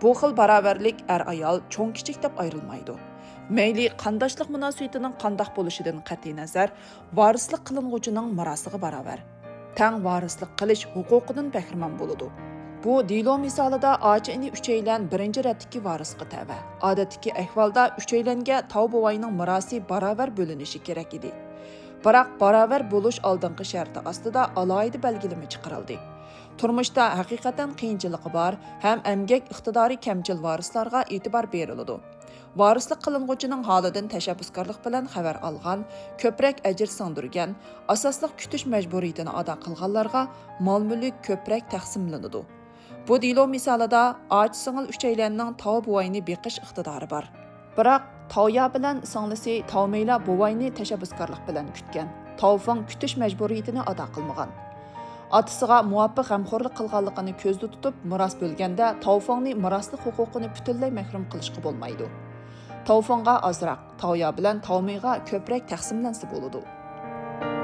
Bu xil barobarlik er-ayol cho'ng-kichik deb ayrilmaydi. Mayli qandoshlik munosabatining qandoq bo'lishidan qat'iy nazar, varislik qilinuvchining mirosiga barobar, tang varislik qilish huquqidan bahramand bo'ladi. Bu dilo misolida ochini uchaylan birinchi ratdagi varisga tava. Odatdagi ahvolda uchaylanga tov buvayning mirosi barobar bo'linishi kerak edi. Biroq barobar bo'lish oldingi sharti ostida alohida belgilama chiqarildi. Turmushda haqiqatan qiyinchiligi bor, ham emgak iqtidori kamchil varislarga e'tibor beriladi. Varislik qilinuvchining holidan tashabbuskorlik bilan xabar olgan, ko'proq ajr singdirgan, asosliq kutish majburiyatini ado qilganlarga mol-mulk ko'proq taqsimlanadi. Bu dilo misolida och singil uchaylanning tov buvayni beqish iqtidori bor. Biroq Tavya bilan singlisi Tavmeyla buvayni tashabbuskorlik bilan kutgan. Tavfang kutish majburiyatini ado qilmagan. Atasiga muvofiq g'amxo'rlik qilganligini ko'zda tutib, miros bo'lganda Tavfangni miroslik huquqini butunlay mahrum qilishga bo'lmaydi. Tavfangga ozroq, Tavya bilan Tavmeyga ko'proq taqsimlansa bo'ladi.